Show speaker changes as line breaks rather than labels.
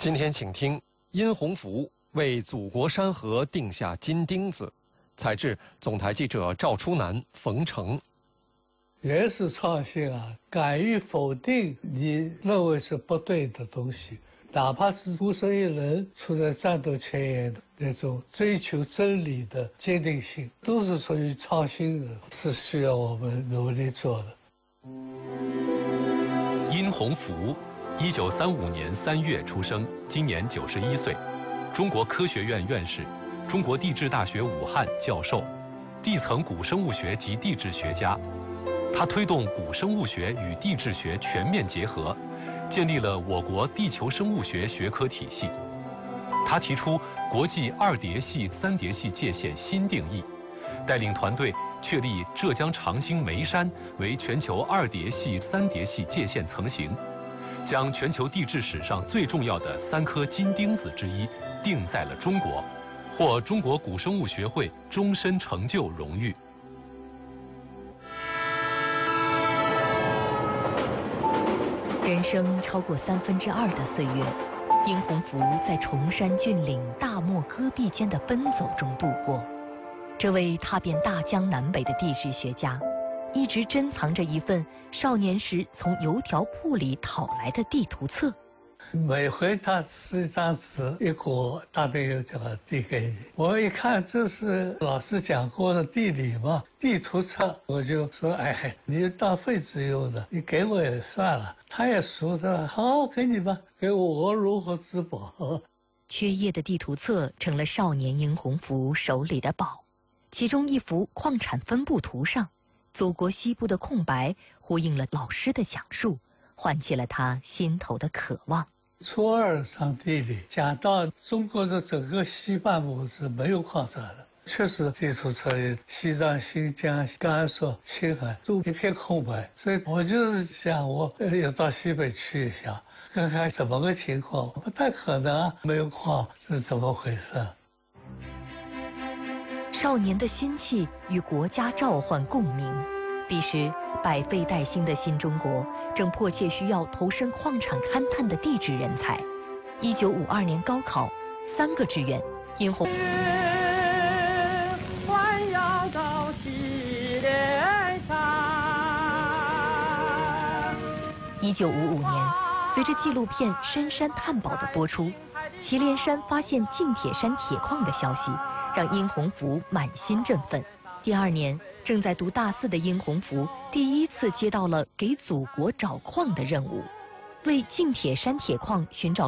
今天请听殷洪福为祖国山河钉下金钉子，采制总台记者赵初南、冯成。
原始创新啊，敢于否定你认为是不对的东西，哪怕是孤身一人处在战斗前沿的那种追求真理的坚定性，都是属于创新的，是需要我们努力做的。
殷洪福，1935年3月出生，今年91岁，中国科学院院士，中国地质大学武汉教授，地层古生物学及地质学家。他推动古生物学与地质学全面结合，建立了我国地球生物学学科体系。他提出国际2叠系、3叠系界限新定义，带领团队确立浙江长兴眉山为全球2叠系、3叠系界限层型，将全球地质史上最重要的3颗金钉子之一钉在了中国，获中国古生物学会终身成就荣誉。
人生超过2/3的岁月，殷洪福在崇山峻岭、大漠戈壁间的奔走中度过。这位踏遍大江南北的地质学家，一直珍藏着一份少年时从邮条铺里讨来的地图册。
每回他撕一张纸一裹，大便邮就递给你。我一看这是老师讲过的地理嘛，地图册，我就说：“哎，你当废纸用的，你给我也算了。”他也熟的，好，给你吧，给我如何自保？
缺页的地图册成了少年殷洪福手里的宝。其中一幅矿产分布图上，祖国西部的空白呼应了老师的讲述，唤起了他心头的渴望。
初2上地理讲到中国的整个西半部是没有矿产的，确实地图册里西藏、新疆、甘肃、青海都一片空白，所以我就是想我要到西北去一下，看看怎么个情况。不太可能啊，没有矿是怎么回事？
少年的心气与国家召唤共鸣。彼时百废待兴的新中国正迫切需要投身矿产勘探的地质人才。1952年高考3个志愿，殷洪
环绕到祁连山。
1955年，随着纪录片《深山探宝》的播出，祁连山发现近铁山铁矿的消息，让殷洪福满心振奋。第2年，正在读大4的殷洪福第一次接到了给祖国找矿的任务，为近铁山铁矿寻找